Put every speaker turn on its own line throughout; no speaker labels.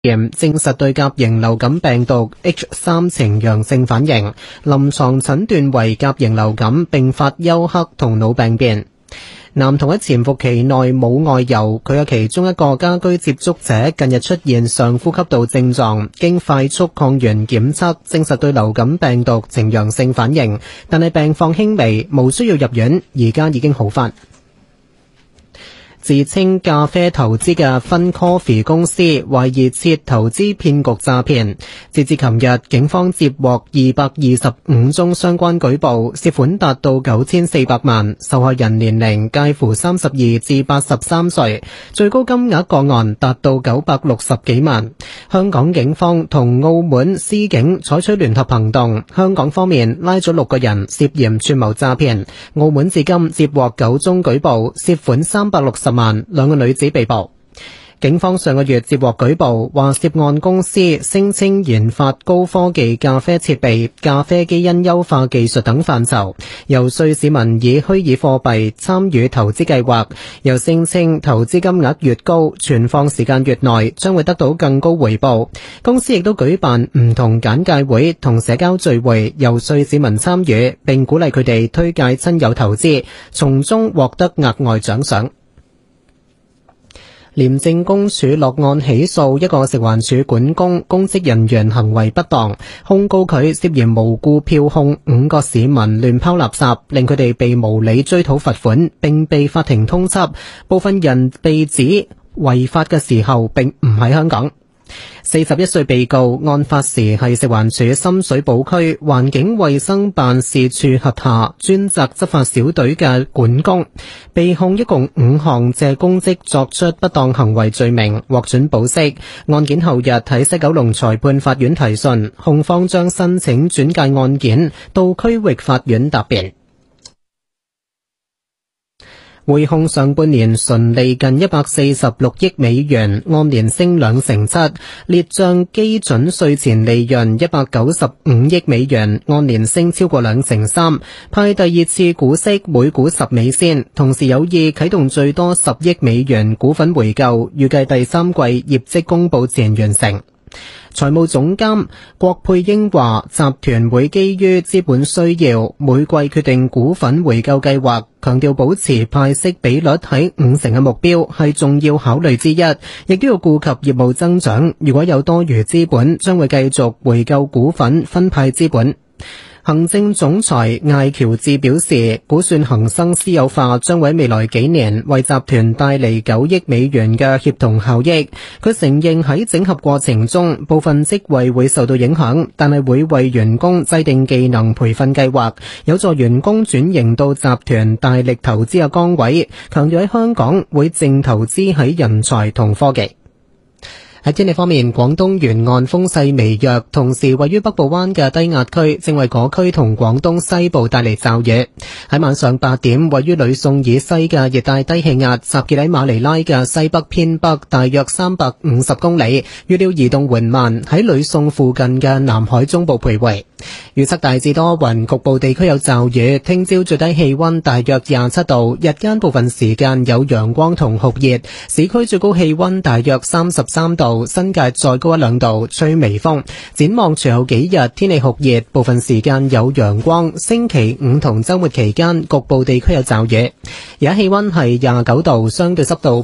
證實對甲型流感病毒 H3 呈陽性反應，臨床診斷為甲型流感併發休克同腦病變。男童喺潛伏期內冇外遊，佢嘅其中一個家居接觸者近日出現上呼吸道症狀，經快速抗原檢測證實對流感病毒呈陽性反應，但係病況輕微，無需要入院，而家已經好返。自稱咖啡投資嘅 Fun Coffee 公司懷疑設投資騙局詐騙，截至琴日，警方接獲225宗相關舉報，涉款達到9400萬，受害人年齡介乎32至83歲，最高金額個案達到960幾萬。香港警方同澳門司警採取聯合行動，香港方面拉咗6個人涉嫌串謀詐騙，澳門至今接獲9宗舉報，涉款360萬，2個女子被捕。警方上個月接獲舉報，話涉案公司聲稱研發高科技咖啡設備、咖啡基因優化技術等範疇，遊說市民以虛擬貨幣參與投資計劃，又聲稱投資金額越高，存放時間越耐，將會得到更高回報。公司亦都舉辦唔同簡介會同社交聚會，遊說市民參與，並鼓勵佢哋推介親友投資，從中獲得額外獎賞。廉政公署落案起訴一個食環署管工公職人員行為不當，控告佢涉嫌無故票控5個市民亂拋垃圾，令佢哋被無理追討罰款，並被法庭通緝。部分人被指違法嘅時候並唔喺香港。41歲被告案發時係食環署深水埗區環境衛生辦事處轄下專責執法小隊嘅管工，被控一共5項借公職作出不當行為罪名，獲准保釋。案件後日喺西九龍裁判法院提訊，控方將申請轉介案件到區域法院答辯。匯控上半年純利近146億美元，按年升2.7%，列賬基準稅前利潤195億美元，按年升超過2.3%，派第二次股息每股10美仙，同時有意啟動最多10億美元股份回購，預計第三季業績公佈前完成。財務總監郭佩英話，集團會基於資本需要，每季決定股份回購計劃，強調保持派息比率喺50%嘅目標係重要考慮之一，亦都要顧及業務增長。如果有多餘資本，將會繼續回購股份，分派資本。行政總裁艾喬治表示，估算恒生私有化將會喺未來幾年為集團帶嚟9億美元嘅協同效益。佢承認喺整合過程中，部分職位會受到影響，但係會為員工制定技能培訓計劃，有助員工轉型到集團大力投資嘅崗位。強調喺香港會淨投資喺人才同科技。喺天氣方面，廣東沿岸風勢微弱，同時位於北部灣嘅低壓區正為嗰區同廣東西部帶嚟驟雨。喺晚上8點，位於呂宋以西嘅熱帶低氣壓集結喺馬尼拉嘅西北偏北大約350公里，預料移動緩慢，喺呂宋附近嘅南海中部徘徊。預測大致多雲，局部地區有驟雨。聽朝最低氣溫大約27度，日間部分時間有陽光同酷熱，市區最高氣溫大約33度，新界再高1-2度，吹微風。展望隨後幾日天氣酷熱，部分時間有陽光。星期5同週末期間局部地區有驟雨。而家氣溫係29度，相對濕度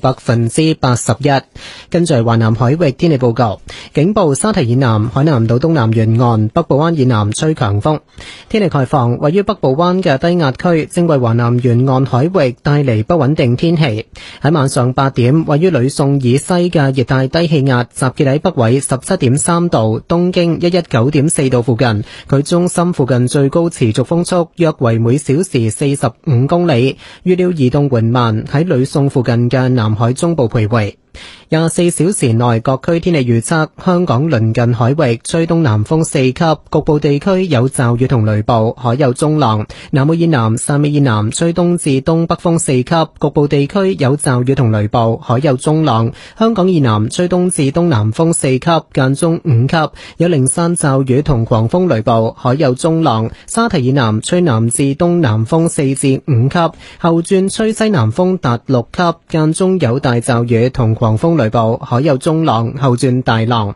81%。跟住係華南海域天氣報告，警報沙堤以南、海南島東南沿岸、北部灣以南吹強風。天氣概況，位於北部灣嘅低壓區正為華南沿岸海域帶嚟不穩定天氣。喺晚上8點，位於呂宋以西嘅熱帶低氣壓集結喺北緯17.3度、東經119.4度附近，佢中心附近最高持續風速約為每小時45公里，預料移動緩慢，喺呂宋附近嘅南海中部徘徊。24小時內各區天氣預測，香港鄰近海域吹東南風4級，局部地區有驟雨同雷暴，海有中浪。南澳以南、汕尾以南吹東至東北風4級，局部地區有驟雨同雷暴，海有中浪。香港以南吹東至東南風4級，間中5級，有零散驟雨同狂風雷暴，海有中浪。沙堤以南吹南至東南風4至5級，後轉吹西南風達6級，間中有大驟雨同狂風風雷暴，海有中浪，後轉大浪。